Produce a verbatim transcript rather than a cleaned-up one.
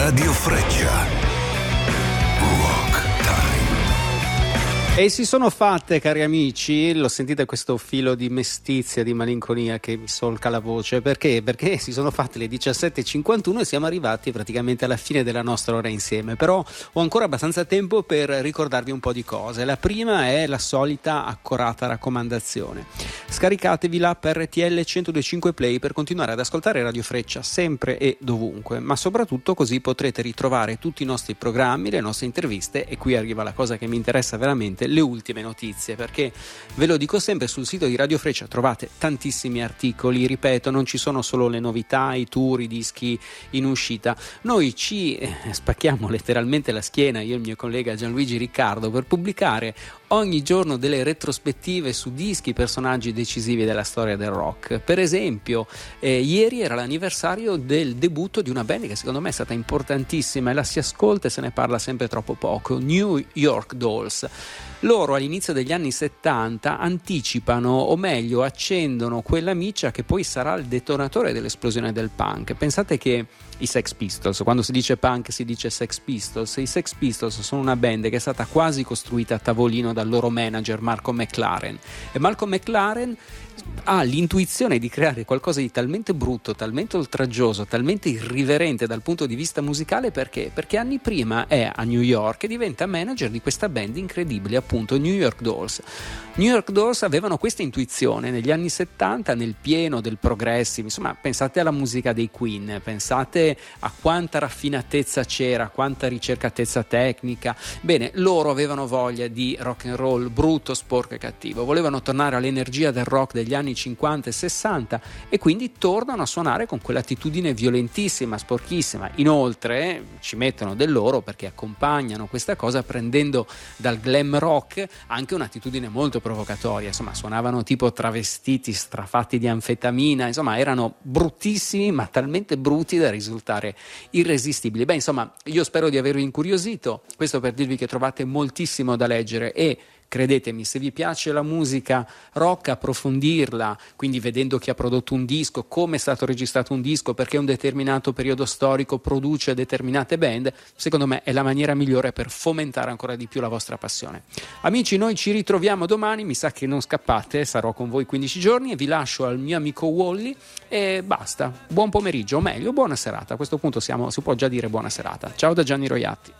Radio Freccia. Rock Time. E si sono fatte, cari amici, lo sentite questo filo di mestizia, di malinconia che mi solca la voce, perché? Perché si sono fatte le diciassette e cinquantuno e siamo arrivati praticamente alla fine della nostra ora insieme, però ho ancora abbastanza tempo per ricordarvi un po' di cose. La prima è la solita accorata raccomandazione: scaricatevi l'app R T L centodue e cinque Play per continuare ad ascoltare Radio Freccia sempre e dovunque, ma soprattutto così potrete ritrovare tutti i nostri programmi, le nostre interviste, e qui arriva la cosa che mi interessa veramente, le ultime notizie, perché ve lo dico sempre, sul sito di Radio Freccia trovate tantissimi articoli, ripeto, non ci sono solo le novità, i tour, i dischi in uscita. Noi ci eh, spacchiamo letteralmente la schiena, io e il mio collega Gianluigi Riccardo, per pubblicare ogni giorno delle retrospettive su dischi, personaggi decisivi della storia del rock. Per esempio, eh, ieri era l'anniversario del debutto di una band che secondo me è stata importantissima e la si ascolta e se ne parla sempre troppo poco, New York Dolls. Loro all'inizio degli anni settanta anticipano, o meglio accendono, quella miccia che poi sarà il detonatore dell'esplosione del punk. Pensate che i Sex Pistols, quando si dice punk si dice Sex Pistols, i Sex Pistols sono una band che è stata quasi costruita a tavolino dal loro manager Malcolm McLaren, e Malcolm McLaren ha l'intuizione di creare qualcosa di talmente brutto, talmente oltraggioso, talmente irriverente dal punto di vista musicale. Perché? Perché anni prima è a New York e diventa manager di questa band incredibile, appunto New York Dolls. New York Dolls avevano questa intuizione negli anni settanta, nel pieno del progressive, insomma pensate alla musica dei Queen, pensate a quanta raffinatezza c'era, quanta ricercatezza tecnica. Bene, loro avevano voglia di rock and roll brutto, sporco e cattivo, volevano tornare all'energia del rock degli anni cinquanta e sessanta e quindi tornano a suonare con quell'attitudine violentissima, sporchissima. Inoltre ci mettono del loro perché accompagnano questa cosa prendendo dal glam rock anche un'attitudine molto provocatoria, insomma suonavano tipo travestiti, strafatti di anfetamina, insomma erano bruttissimi ma talmente brutti da risultare irresistibili. Beh, insomma, io spero di avervi incuriosito, questo per dirvi che trovate moltissimo da leggere e credetemi, se vi piace la musica rock, approfondirla, quindi vedendo chi ha prodotto un disco, come è stato registrato un disco, perché un determinato periodo storico produce determinate band, secondo me è la maniera migliore per fomentare ancora di più la vostra passione. Amici, noi ci ritroviamo domani, mi sa che non scappate, sarò con voi quindici giorni e vi lascio al mio amico Wally e basta. Buon pomeriggio, o meglio, buona serata. A questo punto siamo, si può già dire buona serata. Ciao da Gianni Roiatti.